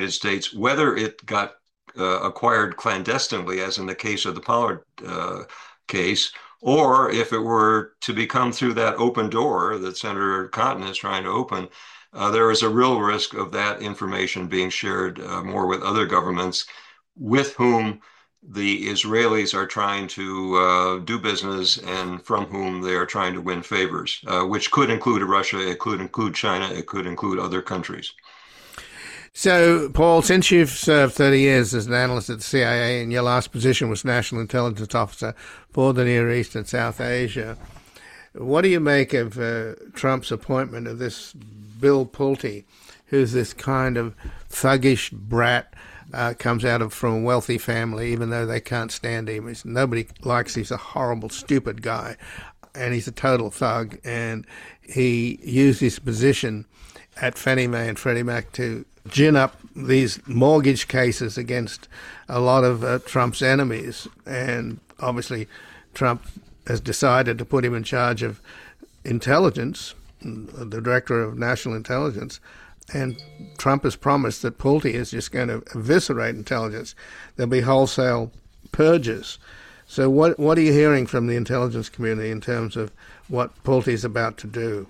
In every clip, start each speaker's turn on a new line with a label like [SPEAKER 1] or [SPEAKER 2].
[SPEAKER 1] United States, whether it got acquired clandestinely, as in the case of the Pollard case, or if it were to become through that open door that Senator Cotton is trying to open, there is a real risk of that information being shared more with other governments with whom the Israelis are trying to do business and from whom they are trying to win favors, which could include Russia, it could include China, it could include other countries.
[SPEAKER 2] So, Paul, since you've served 30 years as an analyst at the CIA and your last position was National Intelligence Officer for the Near East and South Asia, what do you make of Trump's appointment of this Bill Pulte, who's this kind of thuggish brat, comes from a wealthy family, even though they can't stand him. Nobody likes him. He's a horrible, stupid guy, and he's a total thug. And he used his position at Fannie Mae and Freddie Mac to gin up these mortgage cases against a lot of Trump's enemies. And obviously Trump has decided to put him in charge of intelligence, the director of national intelligence, and Trump has promised that Pulte is just going to eviscerate intelligence. There'll be wholesale purges. So what are you hearing from the intelligence community in terms of what Pulte is about to do?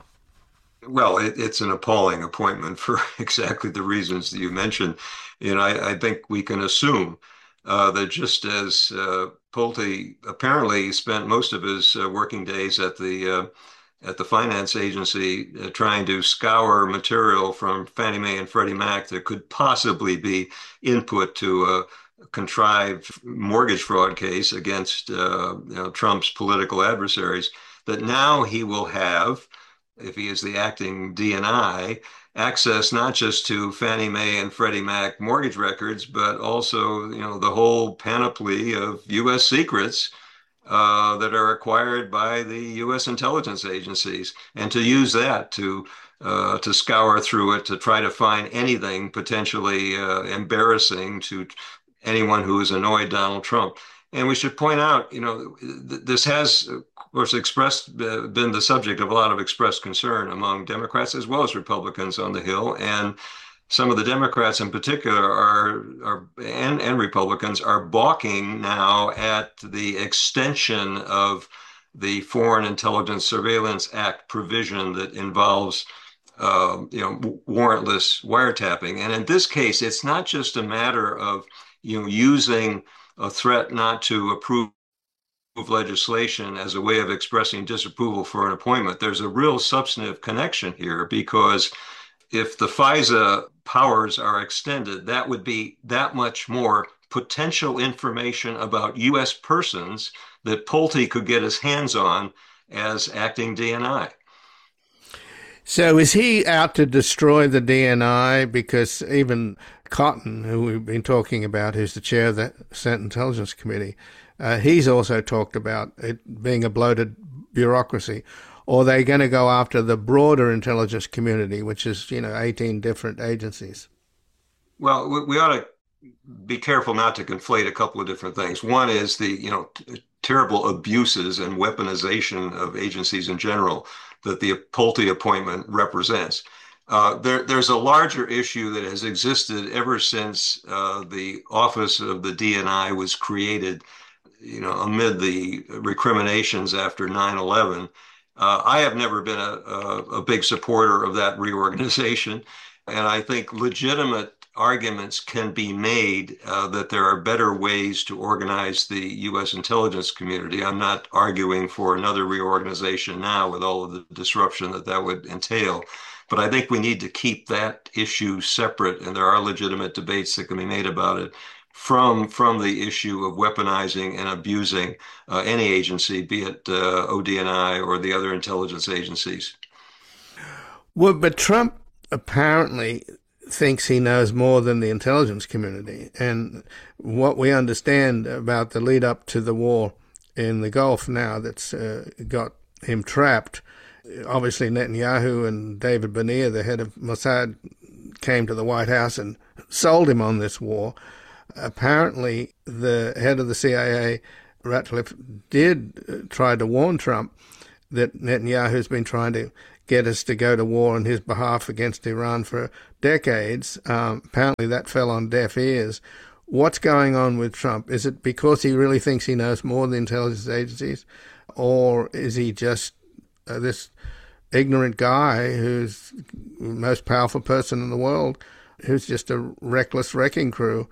[SPEAKER 1] Well, it's an appalling appointment for exactly the reasons that you mentioned. And I think we can assume that just as Pulte apparently spent most of his working days at the finance agency trying to scour material from Fannie Mae and Freddie Mac that could possibly be input to a contrived mortgage fraud case against Trump's political adversaries, that now he will have, if he is the acting DNI, access not just to Fannie Mae and Freddie Mac mortgage records, but also, the whole panoply of U.S. secrets that are acquired by the U.S. intelligence agencies, and to use that to scour through it to try to find anything potentially embarrassing to anyone who has annoyed Donald Trump. And we should point out, this has, of course, been the subject of a lot of expressed concern among Democrats as well as Republicans on the Hill. And some of the Democrats in particular and Republicans are balking now at the extension of the Foreign Intelligence Surveillance Act provision that involves warrantless wiretapping. And in this case, it's not just a matter of using a threat not to approve legislation as a way of expressing disapproval for an appointment. There's a real substantive connection here, because if the FISA powers are extended, that would be that much more potential information about U.S. persons that Pulte could get his hands on as acting DNI.
[SPEAKER 2] So is he out to destroy the DNI? Because even Cotton, who we've been talking about, who's the chair of the Senate Intelligence Committee, he's also talked about it being a bloated bureaucracy. Or are they going to go after the broader intelligence community, which is, 18 different agencies?
[SPEAKER 1] Well, we ought to be careful not to conflate a couple of different things. One is the, terrible abuses and weaponization of agencies in general that the Pulte appointment represents. There's a larger issue that has existed ever since the office of the DNI was created, amid the recriminations after 9/11. I have never been a big supporter of that reorganization, and I think legitimate arguments can be made that there are better ways to organize the U.S. intelligence community. I'm not arguing for another reorganization now with all of the disruption that would entail, but I think we need to keep that issue separate, and there are legitimate debates that can be made about it from the issue of weaponizing and abusing any agency, be it ODNI or the other intelligence agencies.
[SPEAKER 2] Well, but Trump apparently thinks he knows more than the intelligence community. And what we understand about the lead up to the war in the Gulf now that's got him trapped, obviously Netanyahu and David Barnea, the head of Mossad, came to the White House and sold him on this war. Apparently, the head of the CIA, Ratcliffe, did try to warn Trump that Netanyahu's been trying to get us to go to war on his behalf against Iran for decades. Apparently that fell on deaf ears. What's going on with Trump? Is it because he really thinks he knows more than the intelligence agencies? Or is he just this ignorant guy who's the most powerful person in the world, who's just a reckless wrecking crew?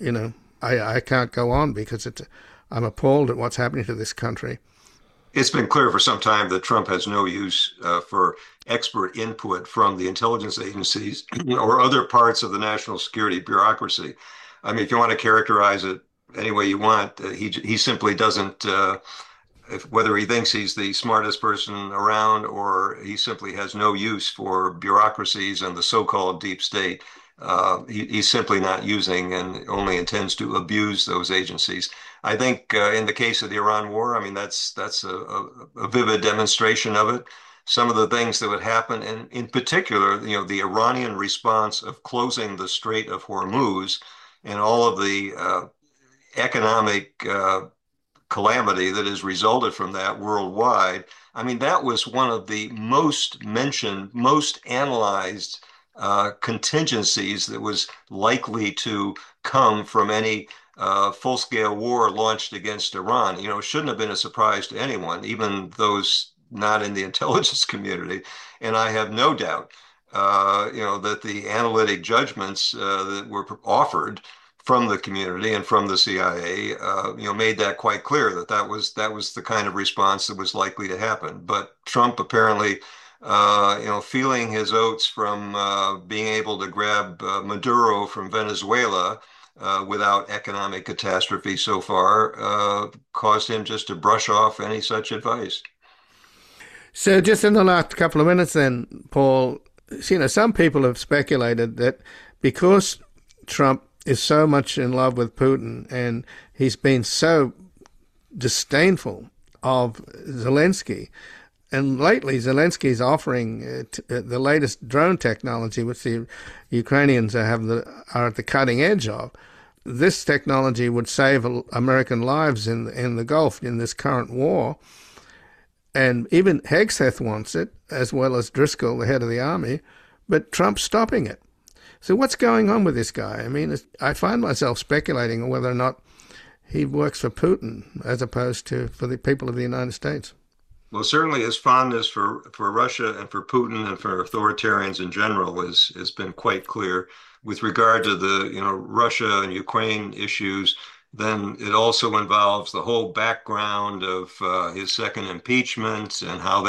[SPEAKER 2] I can't go on because I'm appalled at what's happening to this country.
[SPEAKER 1] It's been clear for some time that Trump has no use for expert input from the intelligence agencies or other parts of the national security bureaucracy. I mean, if you want to characterize it any way you want, he simply doesn't. Whether he thinks he's the smartest person around or he simply has no use for bureaucracies and the so-called deep state, he's simply not using and only intends to abuse those agencies. I think in the case of the Iran war, I mean, that's a vivid demonstration of it. Some of the things that would happen, and in particular, the Iranian response of closing the Strait of Hormuz and all of the economic calamity that has resulted from that worldwide. I mean, that was one of the most mentioned, most analyzed contingencies that was likely to come from any full-scale war launched against Iran. It shouldn't have been a surprise to anyone, even those not in the intelligence community. And I have no doubt, that the analytic judgments that were offered from the community and from the CIA, made that quite clear that was the kind of response that was likely to happen. But Trump apparently, feeling his oats from being able to grab Maduro from Venezuela without economic catastrophe so far, caused him just to brush off any such advice.
[SPEAKER 2] So just in the last couple of minutes then, Paul, some people have speculated that because Trump is so much in love with Putin and he's been so disdainful of Zelensky, and lately Zelensky's offering the latest drone technology, which the Ukrainians are at the cutting edge of. This technology would save American lives in the Gulf in this current war. And even Hegseth wants it, as well as Driscoll, the head of the army, but Trump's stopping it. So what's going on with this guy? I mean, I find myself speculating on whether or not he works for Putin as opposed to for the people of the United States.
[SPEAKER 1] Well, certainly his fondness for Russia and for Putin and for authoritarians in general has been quite clear. With regard to the Russia and Ukraine issues, then it also involves the whole background of his second impeachment and how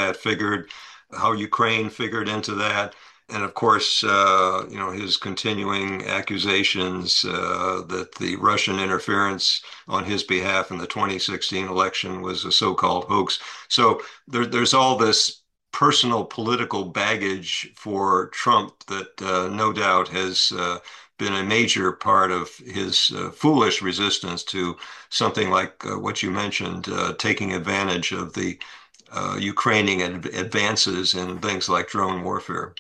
[SPEAKER 1] Ukraine figured into that. And of course, his continuing accusations that the Russian interference on his behalf in the 2016 election was a so-called hoax. So there's all this personal political baggage for Trump that no doubt has been a major part of his foolish resistance to something like what you mentioned, taking advantage of the Ukrainian advances in things like drone warfare.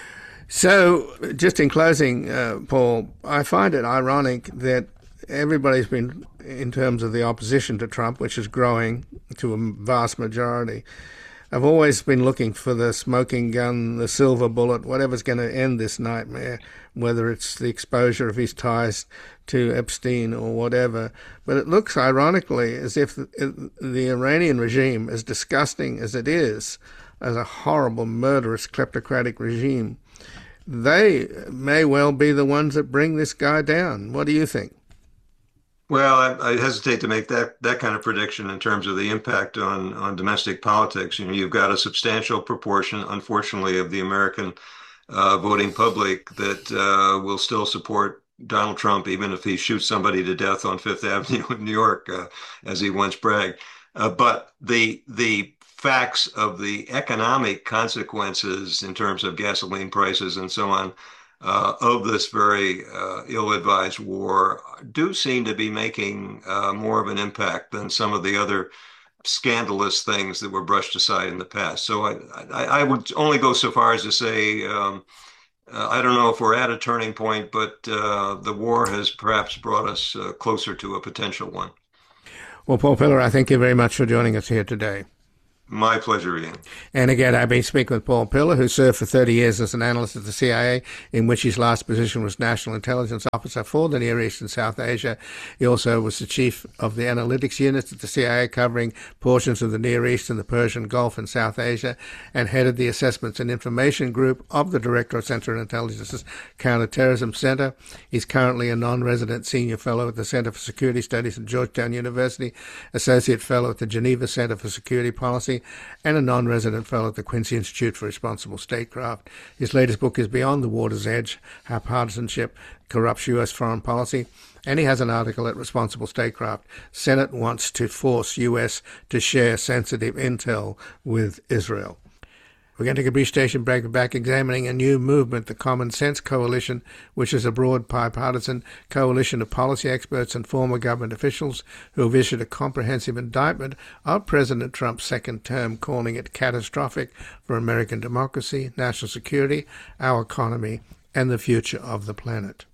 [SPEAKER 2] So, just in closing, Paul, I find it ironic that everybody's been, in terms of the opposition to Trump, which is growing to a vast majority, I've always been looking for the smoking gun, the silver bullet, whatever's going to end this nightmare, whether it's the exposure of his ties to Epstein or whatever. But it looks, ironically, as if the Iranian regime, as disgusting as it is, as a horrible, murderous, kleptocratic regime, they may well be the ones that bring this guy down. What do you think?
[SPEAKER 1] Well, I hesitate to make that kind of prediction in terms of the impact on domestic politics. You've got a substantial proportion, unfortunately, of the American voting public that will still support Donald Trump, even if he shoots somebody to death on Fifth Avenue in New York, as he once bragged. But the facts of the economic consequences in terms of gasoline prices and so on of this very ill-advised war do seem to be making more of an impact than some of the other scandalous things that were brushed aside in the past. So I would only go so far as to say, I don't know if we're at a turning point, but the war has perhaps brought us closer to a potential one.
[SPEAKER 2] Well, Paul Pillar, I thank you very much for joining us here today.
[SPEAKER 1] My pleasure, Ian.
[SPEAKER 2] And again, I've been speaking with Paul Pillar, who served for 30 years as an analyst at the CIA, in which his last position was National Intelligence Officer for the Near East and South Asia. He also was the chief of the analytics unit at the CIA, covering portions of the Near East and the Persian Gulf and South Asia, and headed the Assessments and Information Group of the Directorate of Central Intelligence's Counterterrorism Center. He's currently a non-resident senior fellow at the Center for Security Studies at Georgetown University, associate fellow at the Geneva Center for Security Policy, and a non-resident fellow at the Quincy Institute for Responsible Statecraft. His latest book is Beyond the Water's Edge: How Partisanship Corrupts U.S. Foreign Policy, and he has an article at Responsible Statecraft: Senate Wants to Force U.S. to Share Sensitive Intel with Israel. We're going to take a brief station break. We're back examining a new movement, the Common Sense Coalition, which is a broad bipartisan coalition of policy experts and former government officials who have issued a comprehensive indictment of President Trump's second term, calling it catastrophic for American democracy, national security, our economy, and the future of the planet.